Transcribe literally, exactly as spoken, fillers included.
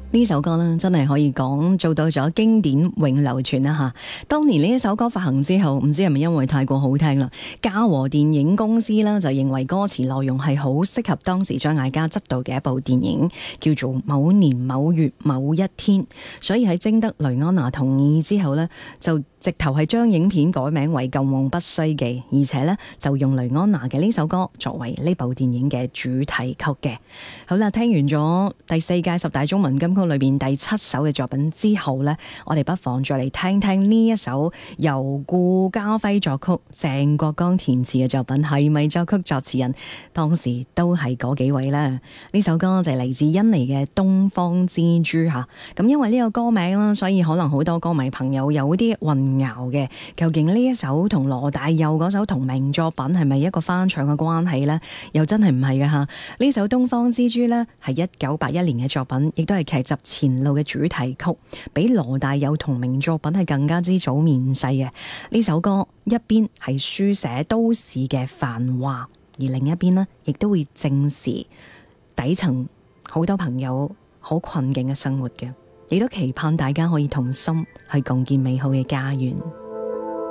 呢首歌呢，真係可以講做到咗經典永流傳啦吓。當年呢一首歌發行之後，唔知係咪因為太過好聽啦，嘉禾電影公司呢就認為歌詞內容係好適合當時張艾嘉執導嘅一部電影，叫做《某年某月某一天》，所以喺徵得雷安娜同意之後呢，就直頭係將影片改名為《舊夢不須記》，而且呢就用雷安娜嘅呢首歌作為呢部電影嘅主題曲嘅。好啦，聽完咗第四屆十大中文金曲裏邊第七首嘅作品之後呢，我哋不妨再嚟聽聽呢一首由顧嘉輝作曲、鄭國江填詞嘅作品，係咪作曲作詞人當時都係嗰幾位呢？呢首歌就係嚟自印尼嘅《東方之珠》吓。咁因為呢個歌名啦，所以可能好多歌迷朋友有啲混淆嘅。究竟呢一首同羅大佑嗰首同名作品係咪一個翻唱嘅關係呢？又真係唔係嘅吓。呢首《東方之珠》呢，係一九八一年嘅作品，亦都係劇集《前路》嘅主題曲，比羅大佑同名作品係更加之早面世嘅。呢首歌一邊係書寫都市嘅繁華，而另一邊呢，亦都會正視底層好多朋友好困境嘅生活嘅，亦都期盼大家可以同心去共建美好嘅家園。